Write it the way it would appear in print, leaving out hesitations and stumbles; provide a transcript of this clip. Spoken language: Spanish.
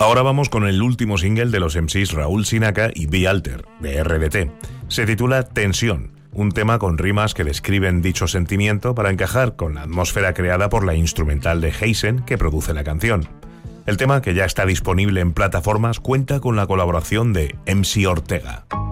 Ahora vamos con el último single de los MCs Raúl Sinaca y B. Alter, de RBT. Se titula Tensión, un tema con rimas que describen dicho sentimiento para encajar con la atmósfera creada por la instrumental de Heisen que produce la canción. El tema, que ya está disponible en plataformas, cuenta con la colaboración de MC Ortega.